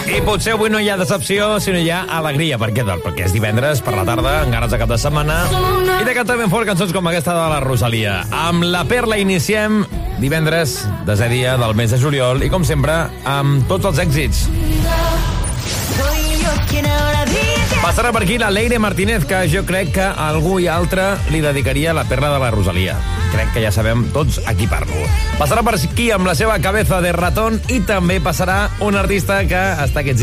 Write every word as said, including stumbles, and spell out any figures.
I potser avui no hi ha decepció, sinó hi ha alegria. Per què? Perquè és divendres per la tarda, amb ganes de cap de setmana. I de cantar ben fort cançons com aquesta de la Rosalia. Amb La Perla iniciem divendres, desè dia del mes de juliol, i com sempre, amb tots els èxits. Passarà per aquí la Leire Martínez, que jo crec que algú i altre li dedicaria La Perla de la Rosalia. Crec que ja sabem tots a qui parlo. Passarà per aquí amb la seva Cabeza de Ratón i també passarà un artista que està aquests